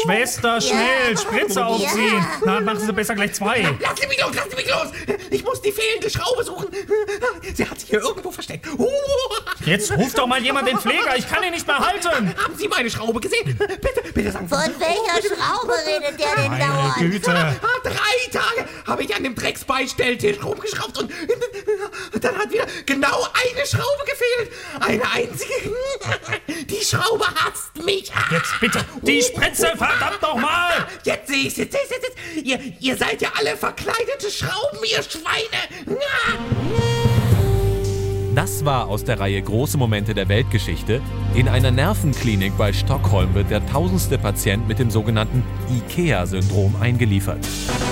Schwester, schnell, Spritze aufziehen. Na, machen Sie besser gleich 2. Lassen Sie mich los! Ich muss die fehlende Schraube suchen. Sie hat sich hier irgendwo versteckt. Jetzt ruft doch mal jemand den Pfleger, ich kann ihn nicht mehr halten. Haben Sie meine Schraube gesehen? Bitte sagen Sie. Von welcher Schraube redet der denn dauernd? Meine Güte. 3 Tage habe ich an dem Drecksbeistelltisch rumgeschraubt und dann hat wieder genau eine Schraube gefehlt. Eine einzige. Die Schraube hasst mich. Jetzt bitte, die Spritze, verdammt nochmal. Jetzt sehe ich's. Ihr seid ja alle verkleidete Schrauben, ihr Schweine. Das war aus der Reihe Große Momente der Weltgeschichte. In einer Nervenklinik bei Stockholm wird der 1000. Patient mit dem sogenannten IKEA-Syndrom eingeliefert.